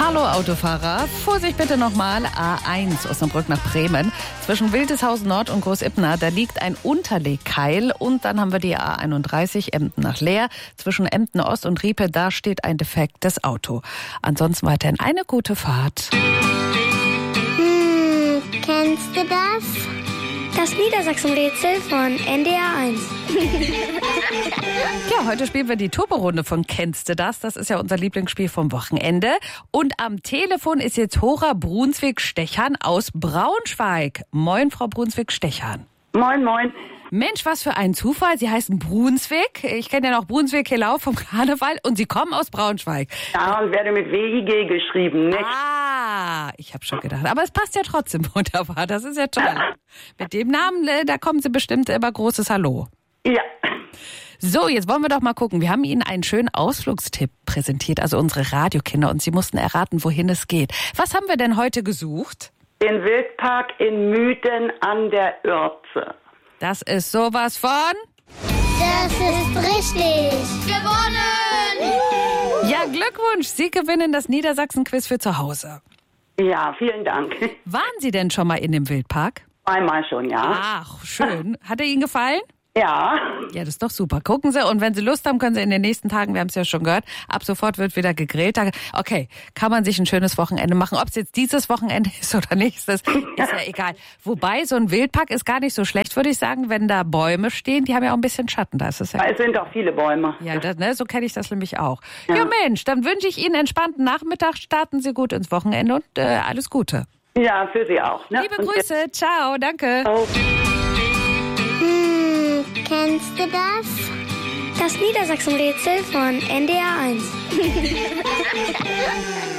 Hallo Autofahrer, Vorsicht bitte nochmal, A1 Osnabrück nach Bremen. Zwischen Wildeshausen Nord und Großippner, da liegt ein Unterlegkeil. Und dann haben wir die A31 Emden nach Leer. Zwischen Emden Ost und Riepe, da steht ein defektes Auto. Ansonsten weiterhin eine gute Fahrt. Kennst du das? Das Niedersachsen-Rätsel von NDR 1. Ja, heute spielen wir die Turbo-Runde von Kennst du das? Das ist ja unser Lieblingsspiel vom Wochenende. Und am Telefon ist jetzt Hora Brunswick-Stechan aus Braunschweig. Moin, Frau Brunswick-Stechan. Moin, moin. Mensch, was für ein Zufall. Sie heißen Brunswick. Ich kenne ja noch Brunswick-Helau vom Karneval. Und Sie kommen aus Braunschweig. Ja, und werde mit WIG geschrieben, nicht? Ich habe schon gedacht. Aber es passt ja trotzdem wunderbar. Das ist ja toll. Mit dem Namen, da kommen Sie bestimmt über großes Hallo. Ja. So, jetzt wollen wir doch mal gucken. Wir haben Ihnen einen schönen Ausflugstipp präsentiert, also unsere Radiokinder. Und Sie mussten erraten, wohin es geht. Was haben wir denn heute gesucht? Den Wildpark in Müden an der Ürze. Das ist sowas von... Das ist richtig. Gewonnen! Ja, Glückwunsch. Sie gewinnen das Niedersachsen-Quiz für zu Hause. Ja, vielen Dank. Waren Sie denn schon mal in dem Wildpark? Einmal schon, ja. Ach, schön. Hat er Ihnen gefallen? Ja. Ja, das ist doch super. Gucken Sie, und wenn Sie Lust haben, können Sie in den nächsten Tagen, wir haben es ja schon gehört, ab sofort wird wieder gegrillt. Okay, kann man sich ein schönes Wochenende machen. Ob es jetzt dieses Wochenende ist oder nächstes, ist ja egal. Wobei, so ein Wildpark ist gar nicht so schlecht, würde ich sagen, wenn da Bäume stehen. Die haben ja auch ein bisschen Schatten. Da ist es ja. Es sind auch viele Bäume. Ja, so kenne ich das nämlich auch. Ja, Mensch, dann wünsche ich Ihnen einen entspannten Nachmittag. Starten Sie gut ins Wochenende und alles Gute. Ja, für Sie auch. Ne? Liebe Grüße. Ciao. Danke. Oh. Kennst du das? Das Niedersachsen-Rätsel von NDR 1.